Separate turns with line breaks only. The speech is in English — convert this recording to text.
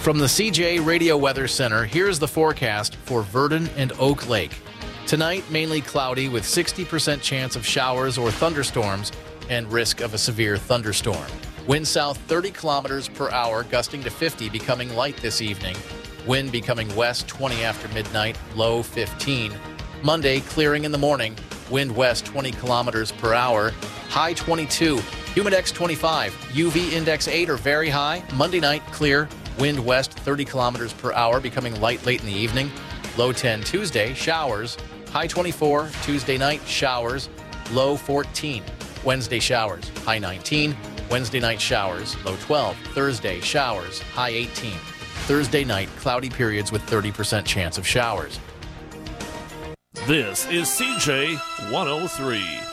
From the CJ Radio Weather Center, here's the forecast for Virden and Oak Lake. Tonight, mainly cloudy with 60% chance of showers or thunderstorms and risk of a severe thunderstorm. Wind south 30 kilometers per hour, gusting to 50, becoming light this evening. Wind becoming west 20 after midnight, low 15. Monday, clearing in the morning. Wind west 20 kilometers per hour, high 22. Humidex 25, UV index 8 or very high. Monday night, clear. Wind west 30 kilometers per hour, becoming light late in the evening. Low 10 Tuesday, showers. High 24. Tuesday night, showers. Low 14. Wednesday, showers. High 19. Wednesday night, showers. Low 12. Thursday, showers. High 18. Thursday night, cloudy periods with 30% chance of showers.
This is CJ 103.